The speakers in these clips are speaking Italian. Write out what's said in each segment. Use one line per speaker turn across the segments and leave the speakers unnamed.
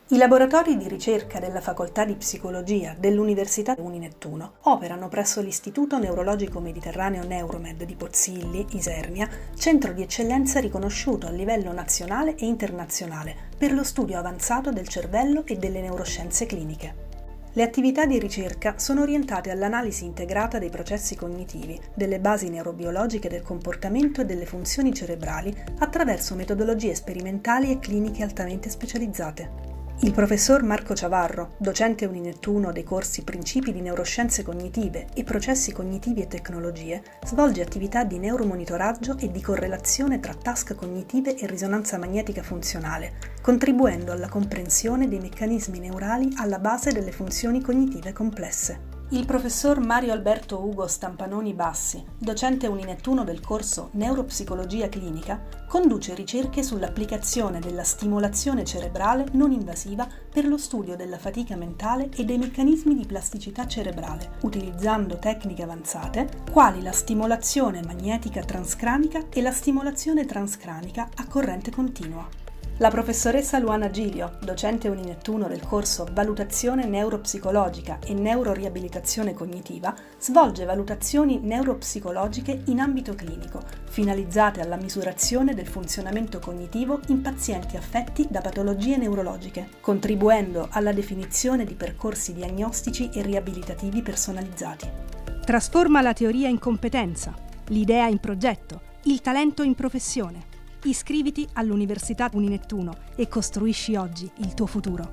I laboratori di ricerca della Facoltà di Psicologia dell'Università Uninettuno operano presso l'Istituto Neurologico Mediterraneo Neuromed di Pozzilli, Isernia, centro di eccellenza riconosciuto a livello nazionale e internazionale per lo studio avanzato del cervello e delle neuroscienze cliniche. Le attività di ricerca sono orientate all'analisi integrata dei processi cognitivi, delle basi neurobiologiche del comportamento e delle funzioni cerebrali attraverso metodologie sperimentali e cliniche altamente specializzate. Il professor Marco Ciavarro, docente Uninettuno dei corsi Principi di neuroscienze cognitive e processi cognitivi e tecnologie, svolge attività di neuromonitoraggio e di correlazione tra task cognitive e risonanza magnetica funzionale, contribuendo alla comprensione dei meccanismi neurali alla base delle funzioni cognitive complesse. Il professor Mario Alberto Ugo Stampanoni Bassi, docente Uninettuno del corso Neuropsicologia clinica, conduce ricerche sull'applicazione della stimolazione cerebrale non invasiva per lo studio della fatica mentale e dei meccanismi di plasticità cerebrale, utilizzando tecniche avanzate quali la stimolazione magnetica transcranica e la stimolazione transcranica a corrente continua. La professoressa Luana Gilio, docente Uninettuno del corso Valutazione neuropsicologica e neuroriabilitazione cognitiva, svolge valutazioni neuropsicologiche in ambito clinico, finalizzate alla misurazione del funzionamento cognitivo in pazienti affetti da patologie neurologiche, contribuendo alla definizione di percorsi diagnostici e riabilitativi personalizzati.
Trasforma la teoria in competenza, l'idea in progetto, il talento in professione. Iscriviti all'Università Uninettuno e costruisci oggi il tuo futuro.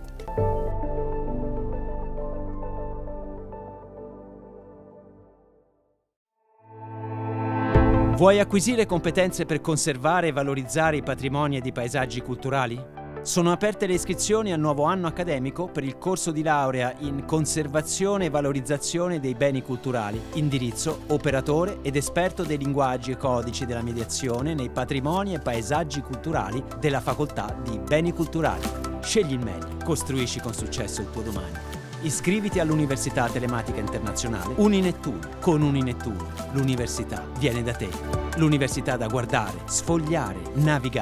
Vuoi acquisire competenze per conservare e valorizzare i patrimoni ed i paesaggi culturali? Sono aperte le iscrizioni al nuovo anno accademico per il corso di laurea in Conservazione e Valorizzazione dei Beni Culturali, indirizzo operatore ed esperto dei linguaggi e codici della mediazione nei patrimoni e paesaggi culturali della Facoltà di Beni Culturali. Scegli il meglio, costruisci con successo il tuo domani. Iscriviti all'Università Telematica Internazionale Uninettuno. Con Uninettuno l'università viene da te. L'università da guardare, sfogliare, navigare.